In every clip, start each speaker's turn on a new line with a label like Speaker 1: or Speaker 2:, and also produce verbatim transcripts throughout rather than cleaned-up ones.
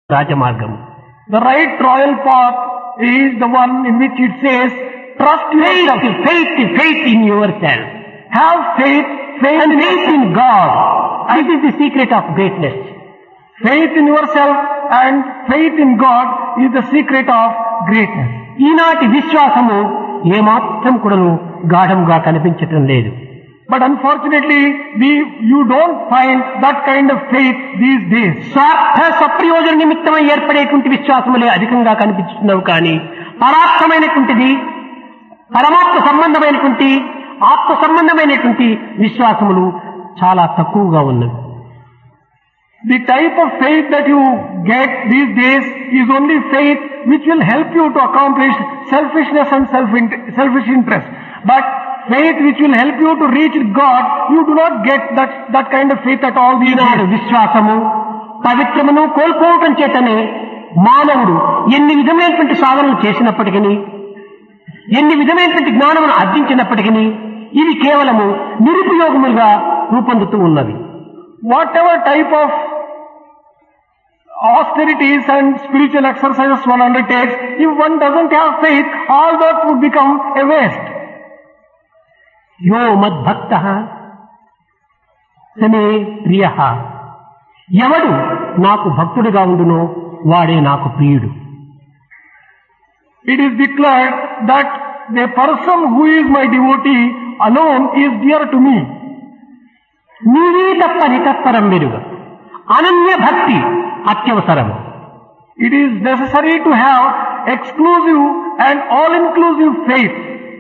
Speaker 1: రాజమార్గం.
Speaker 2: The right royal path is the one in which it says, trust yourself.
Speaker 1: Faith, faith, faith in yourself.
Speaker 2: Have faith, faith
Speaker 1: And
Speaker 2: in
Speaker 1: faith
Speaker 2: yourself.
Speaker 1: in God. This is the secret of greatness.
Speaker 2: Faith in yourself and faith in God is the secret of greatness.
Speaker 1: ఈనాటి విశ్వాసము ఏమాత్రం కూడాను గాఢంగా కనిపించటం లేదు.
Speaker 2: But unfortunately, we, you don't find that kind of faith these days.
Speaker 1: స్వార్థ సప్రయోజన నిమిత్తమై ఏర్పడేటువంటి విశ్వాసములే అధికంగా కనిపిస్తున్నావు కానీ పరాత్మమైనటువంటిది, పరమాత్మ సంబంధమైనటువంటి, ఆత్మ సంబంధమైనటువంటి విశ్వాసములు చాలా తక్కువగా ఉన్నవి.
Speaker 2: The type of faith that you get these days is only faith which will help you to accomplish selfishness and self selfish interest. But faith which will help you to reach God, you do not get that, that kind of faith at all these
Speaker 1: Eenadu
Speaker 2: days.
Speaker 1: విశ్వాసము పవిత్రమును కోల్పోవటం చేతనే మానవుడు ఎన్ని విధమైనటువంటి సాధనలు చేసినప్పటికీ, ఎన్ని విధమైనటువంటి జ్ఞానమును ఆర్జించినప్పటికీ ఇవి కేవలము నిరుపయోగములుగా రూపొందుతూ ఉన్నవి.
Speaker 2: Whatever type of austerities and spiritual exercises one undertakes, if one doesn't have faith, all that would become a waste.
Speaker 1: యో మద్భక్త సమే ప్రియ. ఎవడు నాకు భక్తుడిగా ఉండునో వాడే నాకు ప్రియుడు.
Speaker 2: It is declared that the person who is my devotee alone is dear to me.
Speaker 1: నీవే తప్ప నితత్పరం మెరుగ. అనన్య భక్తి అత్యవసరము.
Speaker 2: It is necessary to have exclusive and all-inclusive faith.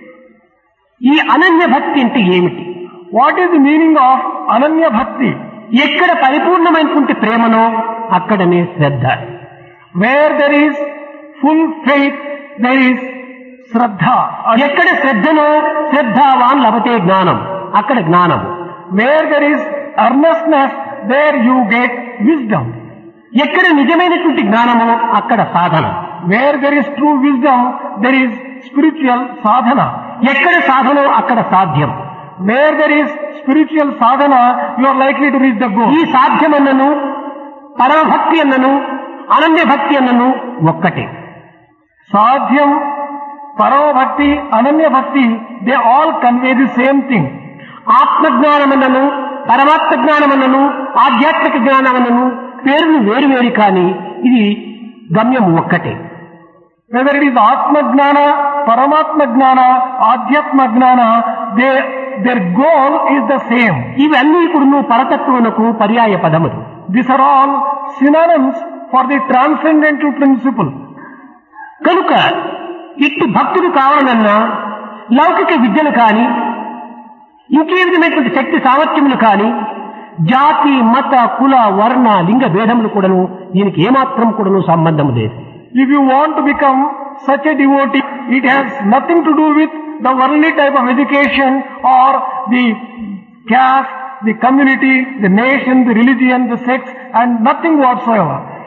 Speaker 1: ఈ అనన్య భక్తి అంటే ఏమిటి?
Speaker 2: What is the meaning of Ananya Bhakti?
Speaker 1: ఎక్కడ పరిపూర్ణమైనటువంటి ప్రేమనో అక్కడనే శ్రద్ధ.
Speaker 2: Where there is full faith, there is Shraddha.
Speaker 1: ఎక్కడ శ్రద్ధనో శ్రద్ధావాన్ లభతే జ్ఞానం, అక్కడ జ్ఞానం.
Speaker 2: Where there is earnestness, there you get wisdom.
Speaker 1: ఎక్కడ నిజమైనటువంటి జ్ఞానమో అక్కడ సాధన.
Speaker 2: Where there is true wisdom, there is spiritual sadhana.
Speaker 1: ఎక్కడ సాధనో అక్కడ సాధ్యం.
Speaker 2: Where there is spiritual sadhana, you are likely to reach the goal.
Speaker 1: ఈ సాధ్యమన్నను, పరమభక్తి అన్నను, అనన్య భక్తి అన్నను ఒక్కటే.
Speaker 2: Sadhyam, Parama Bhakti, Ananya Bhakti, they all convey the same thing.
Speaker 1: ఆత్మజ్ఞానమన్నను, పరమాత్మ జ్ఞానమన్నను, ఆధ్యాత్మిక జ్ఞానమన్నను పేర్లు వేరు వేరు కానీ ఇది గమ్యం ఒక్కటే.
Speaker 2: Whether it is Atma Gnana, Paramatma Gnana, Adhyatma Gnana, they, their goal is the same.
Speaker 1: ఇవన్నీ కూడా పరతత్వమునకు పర్యాయ పదములు.
Speaker 2: These are all synonyms for the transcendental principle.
Speaker 1: కనుక ఇట్టి భక్తుడు కావాలన్నా లౌకిక విద్యలు కానీ, ఇంకే విధమైనటువంటి శక్తి సామర్థ్యములు కానీ, జాతి, మత, కుల, వర్ణ, లింగ భేదములు కూడాను దీనికి ఏమాత్రం కూడాను సంబంధం లేదు.
Speaker 2: If you want to become such a devotee, it has nothing to do with the worldly type of education or the caste, the community, the nation, the religion, the sex, and nothing whatsoever.